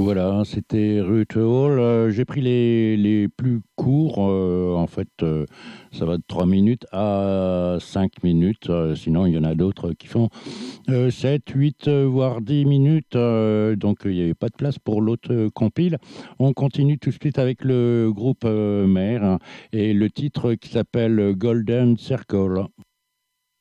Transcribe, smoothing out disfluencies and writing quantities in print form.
Voilà, c'était Ruth Hall. J'ai pris les plus courts. Ça va de 3 minutes à 5 minutes. Sinon, il y en a d'autres qui font 7, 8, voire 10 minutes. Donc, il n'y avait pas de place pour l'autre compile. On continue tout de suite avec le groupe Mère, hein, et le titre qui s'appelle Golden Circle.